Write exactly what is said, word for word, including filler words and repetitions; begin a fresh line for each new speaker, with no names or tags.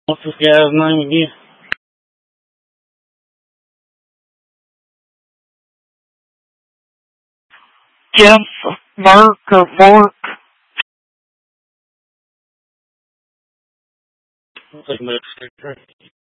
What's this guy's name again?
Jeff, Mark, or Mark.
Looks like Mexican.